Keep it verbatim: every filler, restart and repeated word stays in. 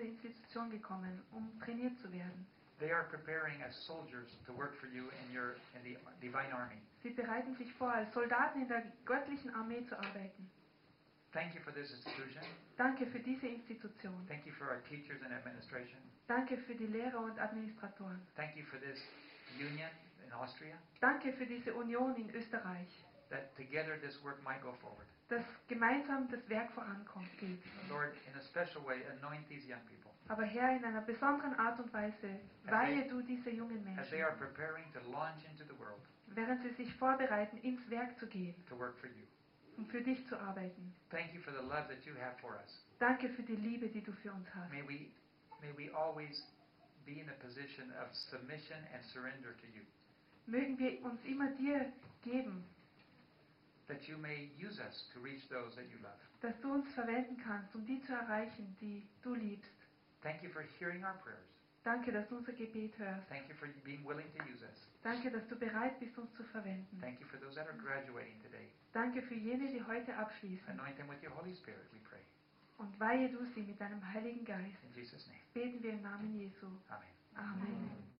Institution gekommen, um trainiert zu werden. They are preparing as soldiers to work for you in your in the divine army. Sie bereiten sich vor, als Soldaten in der göttlichen Armee zu arbeiten. Thank you for this institution. Danke für diese Institution. Thank you for our teachers and administration. Danke für die Lehrer und Administratoren. Thank you for this union in Austria. Danke für diese Union in Österreich, That together this work might go forward. dass gemeinsam das Werk vorankommt geht. Lord, in a special way, anoint these young people Aber Herr, in einer besonderen Art und Weise weihe du diese jungen as they are Menschen, preparing to launch into the world während sie sich vorbereiten, ins Werk zu gehen, to work for you. um für dich zu arbeiten. Thank you for the love that you have for us. Danke für die Liebe, die du für uns hast. May we, may we always be in a position of submission and surrender to you. Mögen wir uns immer dir geben, That you may use us to reach those that you love. dass du uns verwenden kannst, um die zu erreichen, die du liebst. Thank you for hearing our prayers. Danke, dass du unser Gebet hörst. Thank you for being willing to use us. Danke, dass du bereit bist, uns zu verwenden. Thank you for those that are graduating today. Danke für jene, die heute abschließen. Anoint them with your Holy Spirit, we pray. Und weihe du sie mit deinem Heiligen Geist. In Jesus' name. Beten wir im Namen Jesu. Amen. Amen.